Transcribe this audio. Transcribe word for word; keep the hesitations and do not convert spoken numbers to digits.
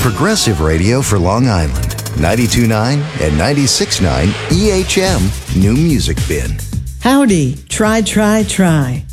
progressive radio for Long Island. ninety-two point nine and ninety-six point nine E H M New Music Bin. Howdy, try, try, try.